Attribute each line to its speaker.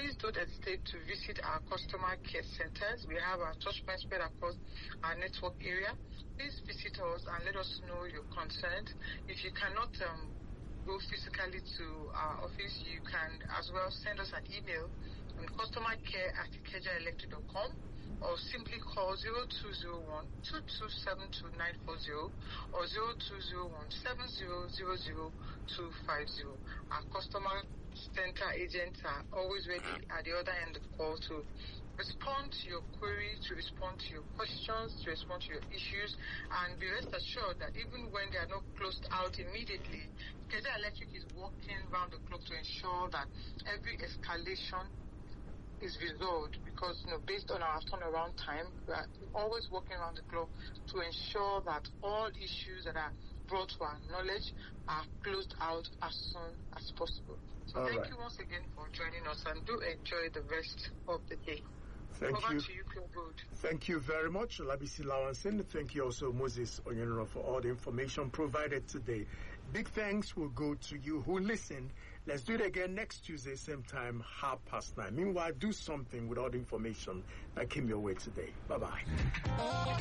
Speaker 1: please don't hesitate to visit our customer care centers. We have our touchpoints spread across our network area. Please visit us and let us know your concerns. If you cannot go physically to our office, you can as well send us an email on customercare@ikejaelectric.com or simply call 0201-2272940 or 0201-7000-250. Our customer center agents are always ready at the other end of the call to respond to your queries, to respond to your questions, to respond to your issues, and be rest assured that even when they are not closed out immediately, Ikeja Electric is working round the clock to ensure that every escalation is resolved, because based on our turnaround time, we are always working around the clock to ensure that all issues that are brought to our knowledge are closed out as soon as possible. So thank you once again for joining us, and do enjoy the rest of the day. Over to you, Claude.
Speaker 2: Thank you very much, Olabisi Lawanson. Thank you also, Moses Onyenro, for all the information provided today. Big thanks will go to you who listened. Let's do it again next Tuesday, same time, 9:30. Meanwhile, do something with all the information that came your way today. Bye-bye.